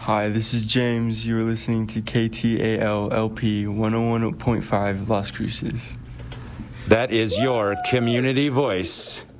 Hi, this is James. You are listening to KTAL-LP 101.5 Las Cruces. That is your community voice.